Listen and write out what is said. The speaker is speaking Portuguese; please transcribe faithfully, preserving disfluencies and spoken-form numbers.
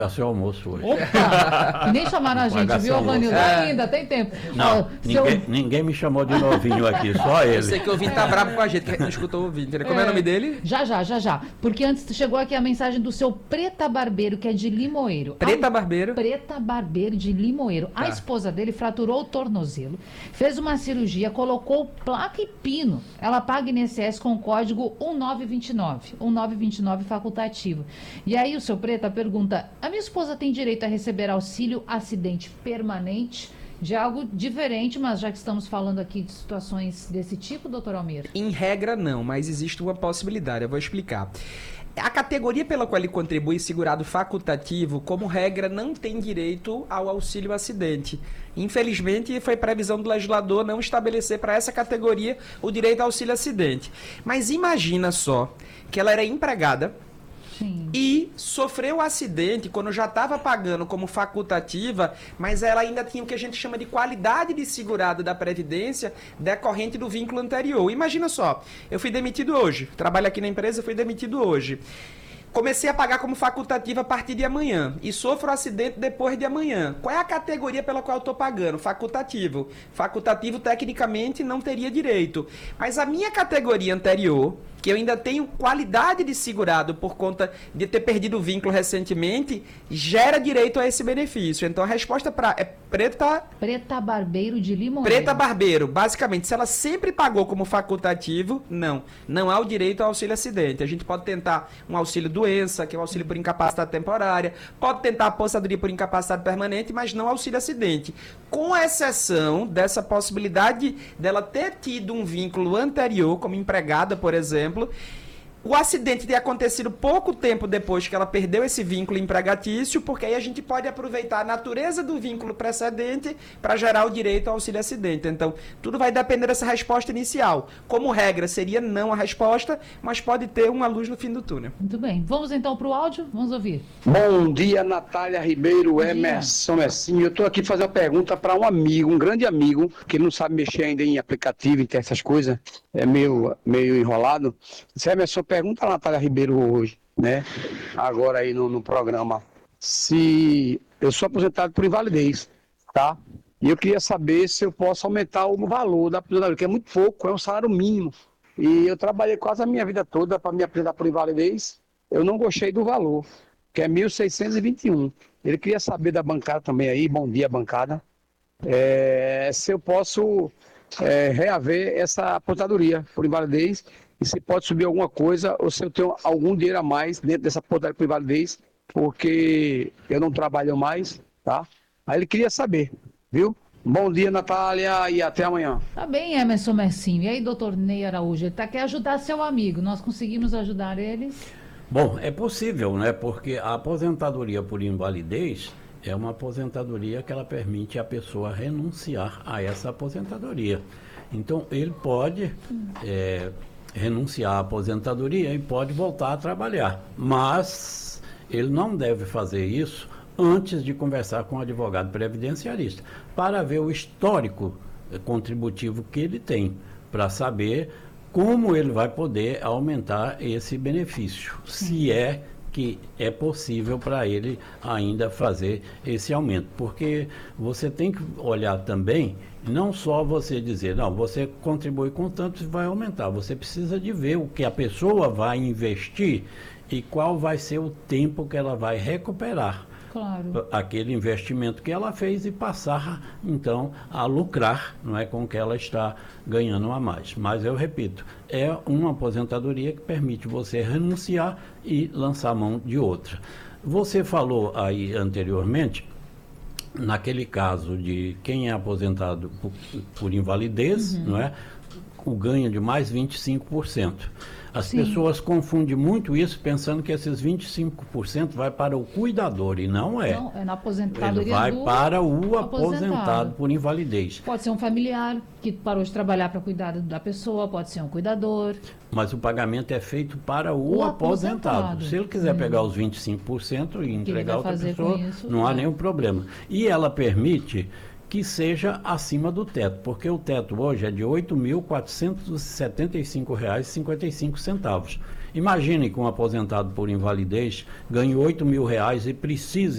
seu almoço hoje. Opa! Nem chamaram a gente, viu, Vanildo? É. Ainda, tem tempo. Não, Ó, ninguém, seu... ninguém me chamou de novinho aqui, só ele. Eu sei que o ouvinte tá bravo com a gente, que a gente não escutou o ouvinte. Como é, é o nome dele? Já, já, já, já. Porque antes chegou aqui a mensagem do seu Preta Barbeiro, que é de Limoeiro. Preta a... Barbeiro? Preta Barbeiro de Limoeiro. Tá. A esposa dele fraturou o tornozelo, fez uma cirurgia, colocou placa e pino. Ela paga I N S S com o código um nove dois nove. um nove dois nove facultativo. E aí o seu Preta pergunta: a minha esposa tem direito a receber auxílio acidente permanente? De algo diferente, mas já que estamos falando aqui de situações desse tipo, doutor Almir? Em regra não, mas existe uma possibilidade, eu vou explicar. A categoria pela qual ele contribui, segurado facultativo, como regra, não tem direito ao auxílio acidente. Infelizmente, foi previsão do legislador não estabelecer para essa categoria o direito ao auxílio acidente. Mas imagina só que ela era empregada, sim, e sofreu um acidente quando já estava pagando como facultativa, mas ela ainda tinha o que a gente chama de qualidade de segurado da Previdência decorrente do vínculo anterior. Imagina só, eu fui demitido hoje, trabalho aqui na empresa, fui demitido hoje. Comecei a pagar como facultativa a partir de amanhã e sofro um acidente depois de amanhã. Qual é a categoria pela qual eu estou pagando? Facultativo. Facultativo, tecnicamente, não teria direito. Mas a minha categoria anterior, que eu ainda tenho qualidade de segurado por conta de ter perdido o vínculo recentemente, gera direito a esse benefício. Então a resposta pra, é Preta... Preta Barbeiro de Limoeiro. Preta Barbeiro. Basicamente, se ela sempre pagou como facultativo, não. Não há o direito ao auxílio acidente. A gente pode tentar um auxílio doença, que é o auxílio por incapacidade temporária. Pode tentar a aposentadoria por incapacidade permanente, mas não auxílio acidente. Com exceção dessa possibilidade dela ter tido um vínculo anterior, como empregada, por exemplo, o acidente ter acontecido pouco tempo depois que ela perdeu esse vínculo empregatício, porque aí a gente pode aproveitar a natureza do vínculo precedente para gerar o direito ao auxílio acidente. Então, tudo vai depender dessa resposta inicial. Como regra, seria não a resposta, mas pode ter uma luz no fim do túnel. Muito bem. Vamos então para o áudio? Vamos ouvir. Bom dia, Natália Ribeiro, Bom Emerson Messinho. Eu estou aqui fazendo uma pergunta para um amigo, um grande amigo, que não sabe mexer ainda em aplicativo, em ter essas coisas, é meio, meio enrolado. Você, Emerson, pergunta a Natália Ribeiro hoje, né? Agora aí no, no programa, se eu sou aposentado por invalidez, tá? E eu queria saber se eu posso aumentar o valor da aposentadoria, que é muito pouco, é um salário mínimo. E eu trabalhei quase a minha vida toda para me aposentar por invalidez. Eu não gostei do valor, que é mil seiscentos e vinte e um. Ele queria saber da bancada também aí, bom dia, bancada, é, se eu posso é, reaver essa aposentadoria por invalidez, e se pode subir alguma coisa, ou se eu tenho algum dinheiro a mais dentro dessa aposentadoria por invalidez, porque eu não trabalho mais, tá? Aí ele queria saber, viu? Bom dia, Natália, e até amanhã. Tá bem, Emerson Messinho. E aí, doutor Ney Araújo, ele tá, quer ajudar seu amigo. Nós conseguimos ajudar eles? Bom, é possível, né? Porque a aposentadoria por invalidez é uma aposentadoria que ela permite a pessoa renunciar a essa aposentadoria. Então, ele pode é, renunciar à aposentadoria e pode voltar a trabalhar. Mas ele não deve fazer isso antes de conversar com o advogado previdenciarista, para ver o histórico contributivo que ele tem, para saber como ele vai poder aumentar esse benefício, se é que é possível para ele ainda fazer esse aumento. Porque você tem que olhar também, não só você dizer, não, você contribui com tanto e vai aumentar, você precisa de ver o que a pessoa vai investir e qual vai ser o tempo que ela vai recuperar. Claro. Aquele investimento que ela fez e passar, então, a lucrar, não é, com o que ela está ganhando a mais. Mas, eu repito, é uma aposentadoria que permite você renunciar e lançar mão de outra. Você falou aí anteriormente, naquele caso de quem é aposentado por, por invalidez, uhum. não é, o ganho de mais vinte e cinco por cento. As Sim. pessoas confundem muito isso, pensando que esses vinte e cinco por cento vai para o cuidador, e não é. Não, é na aposentadoria. Ele vai do para o aposentado. aposentado por invalidez. Pode ser um familiar que parou de trabalhar para cuidar da pessoa, pode ser um cuidador. Mas o pagamento é feito para o, o aposentado. aposentado. Se ele quiser Sim. pegar os vinte e cinco por cento e entregar a outra fazer pessoa, isso, não é. há nenhum problema. E ela permite que seja acima do teto, porque o teto hoje é de oito mil quatrocentos e setenta e cinco reais e cinquenta e cinco centavos. Imagine que um aposentado por invalidez ganhe oito mil reais e precise